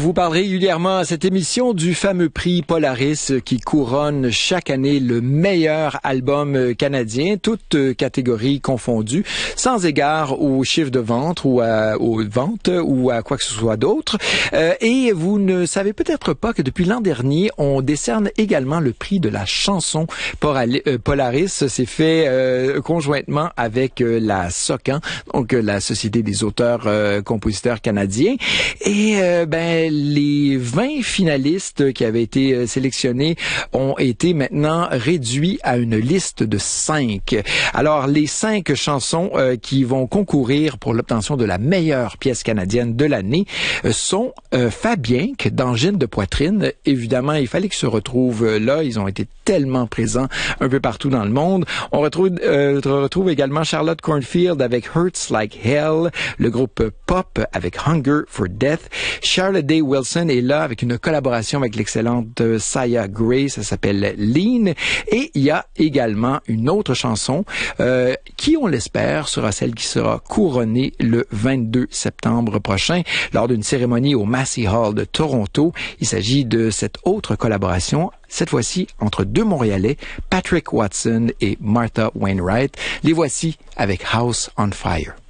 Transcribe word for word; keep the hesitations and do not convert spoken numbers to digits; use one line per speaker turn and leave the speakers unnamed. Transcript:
vous parle régulièrement à cette émission du fameux prix Polaris qui couronne chaque année le meilleur album canadien, toutes catégories confondues, sans égard au chiffre de vente ou à, aux ventes ou à quoi que ce soit d'autre. Euh, et vous ne savez peut-être pas que depuis l'an dernier, on décerne également le prix de la chanson Polaris. C'est fait euh, conjointement avec euh, la SOCAN, donc euh, la Société des auteurs euh, compositeurs canadiens. Et euh, ben les vingt finalistes qui avaient été euh, sélectionnés ont été maintenant réduits à une liste de cinq. Alors les cinq chansons euh, qui vont concourir pour l'obtention de la meilleure pièce canadienne de l'année euh, sont euh, Fabien, d'Angine de poitrine. Évidemment, il fallait qu'ils se retrouvent euh, là. Ils ont été tellement présents un peu partout dans le monde. On retrouve, euh, retrouve également Charlotte Cornfield avec Hurts Like Hell, le groupe Pop avec Hunger for Death. Charlotte Day Wilson est là avec une collaboration avec l'excellente Saya Gray, ça s'appelle Lean. Et il y a également une autre chanson euh, qui, on l'espère, sera celle qui sera couronnée le vingt-deux septembre prochain lors d'une cérémonie au Massey Hall de Toronto. Il s'agit de cette autre collaboration, cette fois-ci entre deux Montréalais, Patrick Watson et Martha Wainwright. Les voici avec House on Fire.